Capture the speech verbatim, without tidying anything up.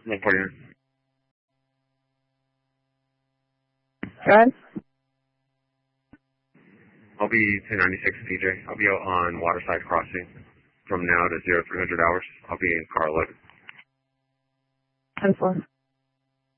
one forty-nine. Go ahead. I'll be ten ninety-six P J. I'll be out on Waterside Crossing from now to zero three hundred hours. I'll be in car eleven. ten four.